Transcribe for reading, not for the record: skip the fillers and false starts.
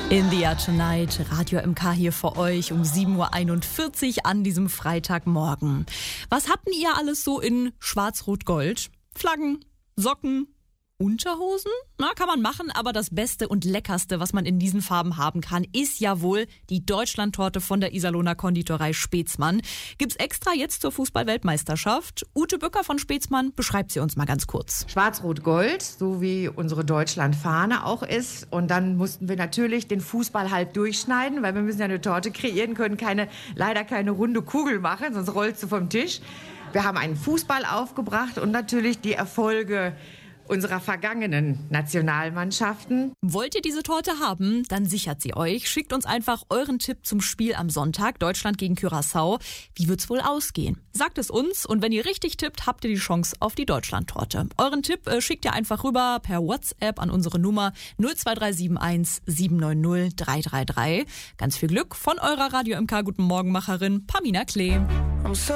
In the Air Tonight, Radio MK hier für euch um 7.41 Uhr an diesem Freitagmorgen. Was habt ihr alles so in Schwarz-Rot-Gold? Flaggen, Socken, Unterhosen? Na, kann man machen, aber das Beste und Leckerste, was man in diesen Farben haben kann, ist ja wohl die Deutschlandtorte von der Iserlohner Konditorei Spätzmann. Gibt's extra jetzt zur Fußball-Weltmeisterschaft. Ute Bücker von Spätzmann beschreibt sie uns mal ganz kurz. Schwarz-Rot-Gold, so wie unsere Deutschlandfahne auch ist. Und dann mussten wir natürlich den Fußball halb durchschneiden, weil wir müssen ja eine Torte kreieren, können leider keine runde Kugel machen, sonst rollst du vom Tisch. Wir haben einen Fußball aufgebracht und natürlich die Erfolge unserer vergangenen Nationalmannschaften. Wollt ihr diese Torte haben? Dann sichert sie euch. Schickt uns einfach euren Tipp zum Spiel am Sonntag, Deutschland gegen Curaçao. Wie wird's wohl ausgehen? Sagt es uns und wenn ihr richtig tippt, habt ihr die Chance auf die Deutschlandtorte. Euren Tipp schickt ihr einfach rüber per WhatsApp an unsere Nummer 02371 790 333. Ganz viel Glück von eurer Radio MK Guten Morgen Macherin Pamina Klee.